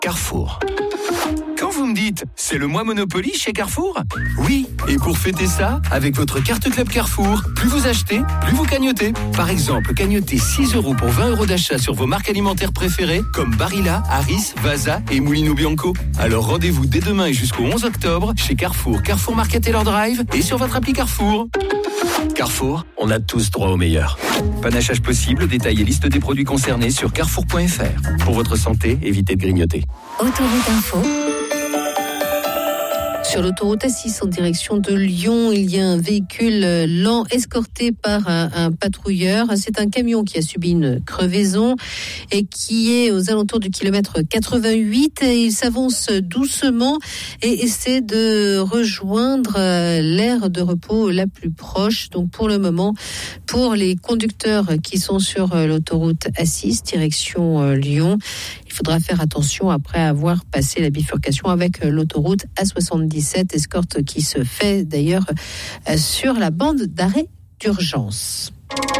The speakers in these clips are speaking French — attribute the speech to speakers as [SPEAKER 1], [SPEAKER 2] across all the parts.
[SPEAKER 1] Carrefour. Quand vous me dites « c'est le mois Monopoly chez Carrefour », oui, et pour fêter ça, avec votre carte Club Carrefour, plus vous achetez, plus vous cagnotez. Par exemple, cagnotez 6 € pour 20 € d'achat sur vos marques alimentaires préférées, comme Barilla, Harris, Vasa et Mulino Bianco. Alors rendez-vous dès demain et jusqu'au 11 octobre chez Carrefour, Carrefour Market Taylor Drive et sur votre appli Carrefour. Carrefour, on a tous droit au meilleur. Panachage possible, détail et liste des produits concernés sur carrefour.fr. Pour votre santé, évitez de grignoter.
[SPEAKER 2] Autoroute Info. Sur l'autoroute A6 en direction de Lyon, il y a un véhicule lent escorté par un patrouilleur. C'est un camion qui a subi une crevaison et qui est aux alentours du kilomètre 88. Et il s'avance doucement et essaie de rejoindre l'aire de repos la plus proche. Donc pour le moment, pour les conducteurs qui sont sur l'autoroute A6 direction Lyon, il faudra faire attention après avoir passé la bifurcation avec l'autoroute A77, escorte qui se fait d'ailleurs sur la bande d'arrêt d'urgence.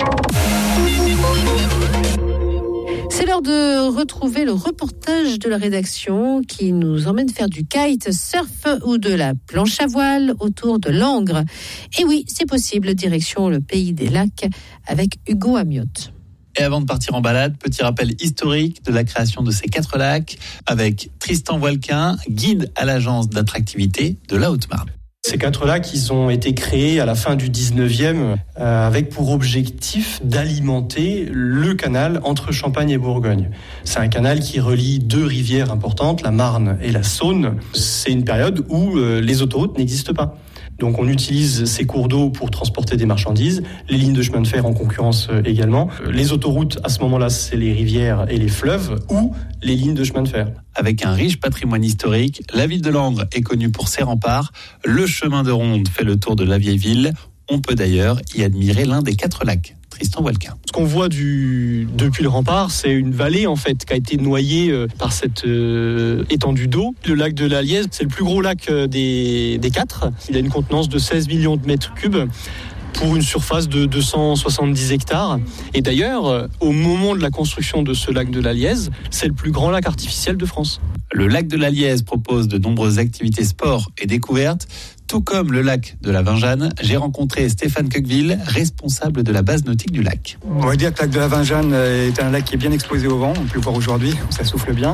[SPEAKER 2] C'est l'heure de retrouver le reportage de la rédaction qui nous emmène faire du kitesurf ou de la planche à voile autour de Langres. Et oui, c'est possible, direction le pays des lacs avec Hugo Amiotte.
[SPEAKER 3] Et avant de partir en balade, petit rappel historique de la création de ces 4 lacs avec Tristan Voilquin, guide à l'agence d'attractivité de la Haute-Marne.
[SPEAKER 4] Ces 4 lacs, ils ont été créés à la fin du 19e avec pour objectif d'alimenter le canal entre Champagne et Bourgogne. C'est un canal qui relie 2 rivières importantes, la Marne et la Saône. C'est une période où les autoroutes n'existent pas. Donc on utilise ces cours d'eau pour transporter des marchandises, les lignes de chemin de fer en concurrence également. Les autoroutes, à ce moment-là, c'est les rivières et les fleuves ou les lignes de chemin de fer.
[SPEAKER 3] Avec un riche patrimoine historique, la ville de Langres est connue pour ses remparts. Le chemin de ronde fait le tour de la vieille ville. On peut d'ailleurs y admirer l'un des 4 lacs. Tristan Voilquin.
[SPEAKER 4] Ce qu'on voit depuis le rempart, c'est une vallée en fait qui a été noyée par cette étendue d'eau. Le lac de la Lièze, c'est le plus gros lac des 4. Il a une contenance de 16 millions de mètres cubes pour une surface de 270 hectares. Et d'ailleurs, au moment de la construction de ce lac de la Lièze, c'est le plus grand lac artificiel de France.
[SPEAKER 3] Le lac de la Lièze propose de nombreuses activités sport et découvertes. Tout comme le lac de la Vingeanne, j'ai rencontré Stéphane Coqueville, responsable de la base nautique du lac.
[SPEAKER 5] On va dire que le lac de la Vingeanne est un lac qui est bien exposé au vent. On peut le voir aujourd'hui, ça souffle bien.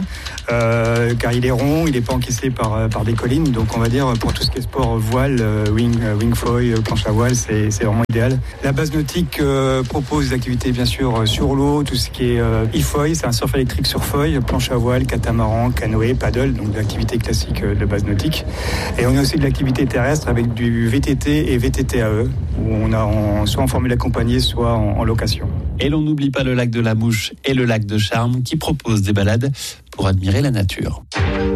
[SPEAKER 5] Car il est rond, il n'est pas encaissé par des collines. Donc on va dire pour tout ce qui est sport voile, wing foil, planche à voile, c'est vraiment idéal. La base nautique propose des activités bien sûr sur l'eau, tout ce qui est e-foil, c'est un surf électrique sur feuille, planche à voile, catamaran, canoë, paddle, donc des activités classiques de base nautique. Et on a aussi de l'activité terrestre avec du VTT et VTTAE, où on a soit en formule accompagnée, soit en location.
[SPEAKER 3] Et l'on n'oublie pas le lac de la Mouche et le lac de Charme qui proposent des balades pour admirer la nature.